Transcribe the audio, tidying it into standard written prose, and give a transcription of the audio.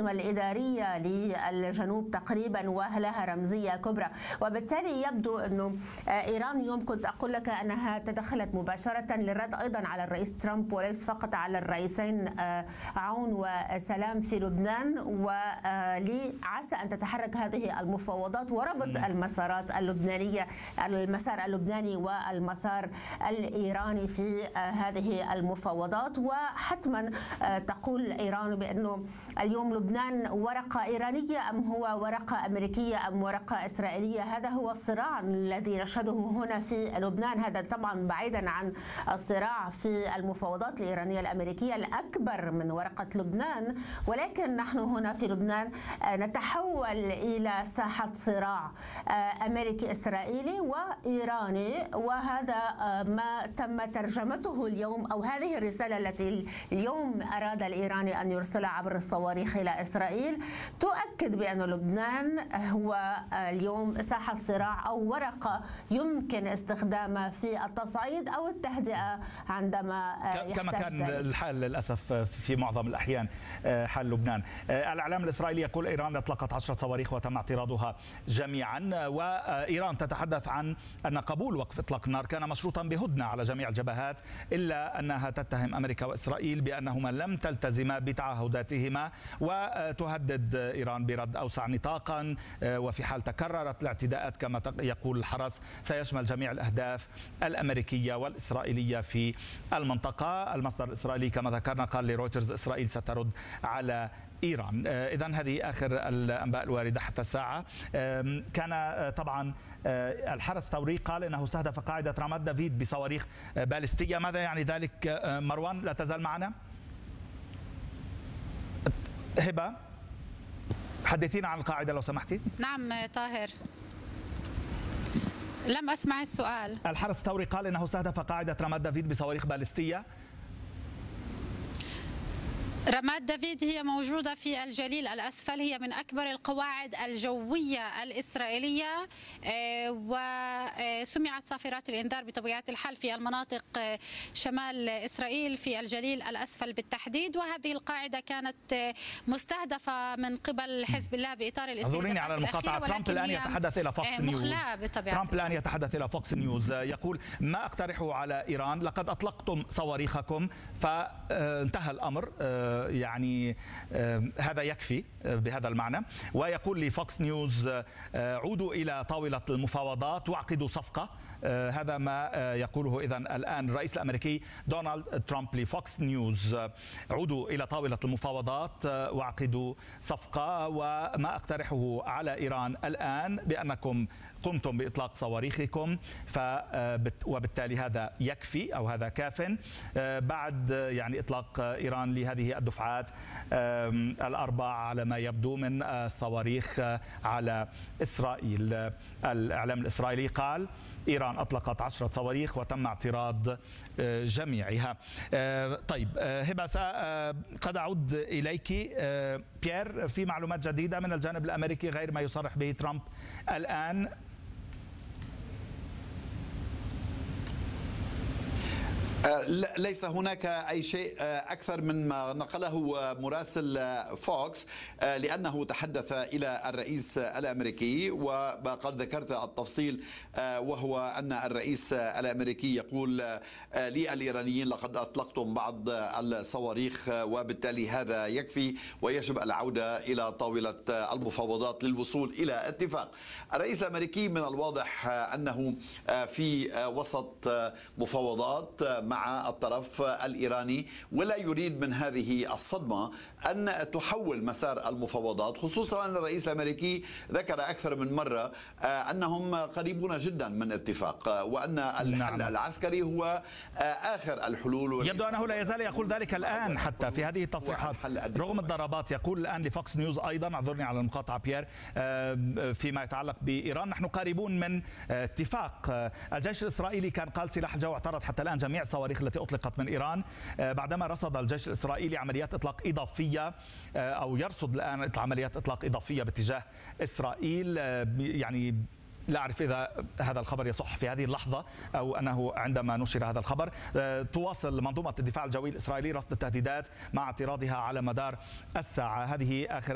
العاصمة الإدارية للجنوب تقريبا ولها رمزية كبرى. وبالتالي يبدو أنه إيران اليوم كنت أقول لك أنها تدخلت مباشرة للرد أيضا على الرئيس ترامب وليس فقط على الرئيسين عون وسلام في لبنان، وعسى أن تتحرك هذه المفاوضات وربط المسارات اللبنانية، المسار اللبناني والمسار الإيراني في هذه المفاوضات. وحتما تقول إيران بأنه اليوم لبنان ورقة إيرانية أم هو ورقة أمريكية أم ورقة إسرائيلية. هذا هو الصراع الذي نشهده هنا في لبنان. هذا طبعا بعيدا عن الصراع في المفاوضات الإيرانية الأمريكية الأكبر من ورقة لبنان، ولكن نحن هنا في لبنان نتحول إلى ساحة صراع أمريكي إسرائيلي وإيراني. وهذا ما تم ترجمته اليوم، أو هذه الرسالة التي اليوم أراد الإيراني أن يرسلها عبر الصواريخ إلى إسرائيل تؤكد بأن لبنان هو اليوم ساحة صراع أو ورقة يمكن استخدامها في التصعيد أو التهدئة عندما كما كان ذلك. الحال للأسف في معظم الأحيان حال لبنان. الإعلام الإسرائيلي يقول إيران أطلقت 10 صواريخ وتم اعتراضها جميعا، وإيران تتحدث عن أن قبول وقف إطلاق النار كان مشروطا بهدنة على جميع الجبهات، إلا أنها تتهم أمريكا وإسرائيل بأنهما لم تلتزما بتعهداتهما، وتهدد إيران برد أوسع نطاقا، وفي حال تكررت الاعتداءات كما يقول الحرس سيشمل جميع الأهداف الأمريكية والإسرائيلية في المنطقة. المصدر الإسرائيلي كما ذكرنا قال لرويترز إسرائيل سترد على إيران. إذن هذه آخر الأنباء الواردة حتى الساعة. كان طبعا الحرس الثوري قال إنه استهدف قاعدة رامات دافيد بصواريخ باليستية. ماذا يعني ذلك مروان؟ لا تزال معنا هبة، حدثينا عن القاعدة لو سمحتي. نعم طاهر، لم أسمع السؤال. الحرس الثوري قال إنه استهدف قاعدة رامات دافيد بصواريخ باليستية. رامات دافيد هي موجودة في الجليل الأسفل، هي من أكبر القواعد الجوية الإسرائيلية، وسمعت صافرات الإنذار بطبيعة الحال في المناطق شمال إسرائيل في الجليل الأسفل بالتحديد. وهذه القاعدة كانت مستهدفة من قبل حزب الله بإطار الاستهدافات على المقاطعة. ترامب الآن يتحدث إلى فوكس نيوز. ترامب الآن يتحدث إلى فوكس نيوز يقول ما أقترحه على إيران، لقد أطلقتم صواريخكم فانتهى الأمر، يعني هذا يكفي بهذا المعنى. ويقول لفوكس نيوز عودوا إلى طاولة المفاوضات واعقدوا صفقة. هذا ما يقوله إذن الآن الرئيس الأمريكي دونالد ترامب لفوكس نيوز. عودوا إلى طاولة المفاوضات واعقدوا صفقة. وما أقترحه على إيران الآن بأنكم قمتم بإطلاق صواريخكم، وبالتالي هذا يكفي أو هذا كاف بعد يعني إطلاق إيران لهذه الدفعات الأربع على ما يبدو من الصواريخ على إسرائيل. الإعلام الإسرائيلي قال إيران أطلقت 10 صواريخ وتم اعتراض جميعها. طيب هبة، قد أعود إليك. بيير، في معلومات جديدة من الجانب الأمريكي غير ما يصرح به ترامب الآن؟ ليس هناك أي شيء أكثر من ما نقله مراسل فوكس، لأنه تحدث إلى الرئيس الأمريكي وقد ذكرت التفصيل، وهو أن الرئيس الأمريكي يقول للإيرانيين لقد أطلقتم بعض الصواريخ وبالتالي هذا يكفي ويجب العودة إلى طاولة المفاوضات للوصول إلى اتفاق. الرئيس الأمريكي من الواضح أنه في وسط مفاوضات مع الطرف الإيراني ولا يريد من هذه الصدمة أن تحول مسار المفاوضات، خصوصا أن الرئيس الأمريكي ذكر أكثر من مرة أنهم قريبون جدا من اتفاق، وأن الحل العسكري هو آخر الحلول. يبدو أنه لا يزال يقول ذلك الآن حتى في هذه التصريحات رغم الضربات. يقول الآن لفوكس نيوز أيضا، اعذرني على المقاطعة بيير، فيما يتعلق بإيران نحن قريبون من اتفاق. الجيش الإسرائيلي كان قال سلاح الجو اعترض حتى الآن جميع الصواريخ التي أطلقت من إيران، بعدما رصد الجيش الإسرائيلي عمليات إطلاق إضافية أو يرصد الآن عمليات إطلاق إضافية باتجاه إسرائيل. يعني لا أعرف إذا هذا الخبر يصح في هذه اللحظة أو أنه عندما نشر هذا الخبر. تواصل منظومة الدفاع الجوي الإسرائيلي رصد التهديدات مع اعتراضها على مدار الساعة. هذه آخر